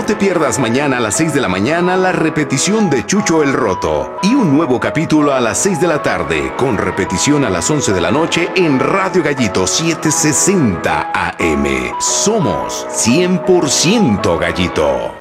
te pierdas mañana a las 6 de la mañana la repetición de Chucho el Roto y un nuevo capítulo a las 6 de la tarde con repetición a las 11 de la noche en Radio Gallito 760 AM. Somos 100% Gallito.